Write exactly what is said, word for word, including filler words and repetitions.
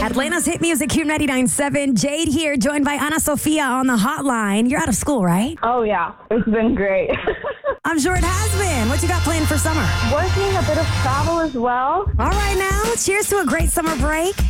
Atlanta's hit music, Q ninety-nine point seven. Jade here, joined by Ana Sofia on the hotline. You're out of school, right? Oh, yeah. It's been great. I'm sure it has been. What you got planned for summer? Working, a bit of travel as well. All right, now, cheers to a great summer break.